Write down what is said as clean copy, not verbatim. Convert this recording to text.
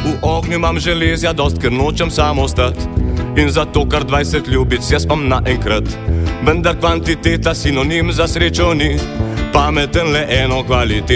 V ognju imam železja dost, ker nočem samo ostati. In zato kar 20 ljubic jaz pam naenkrat. Vendar kvantiteta sinonim za srečo ni, pameten le eno kvaliteto.